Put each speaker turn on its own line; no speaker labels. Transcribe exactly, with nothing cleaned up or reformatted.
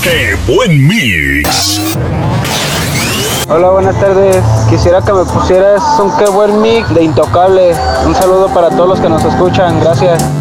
¡Qué buen mix!
Hola, buenas tardes. Quisiera que me pusieras un Qué buen mix de Intocable. Un saludo para todos los que nos escuchan. Gracias.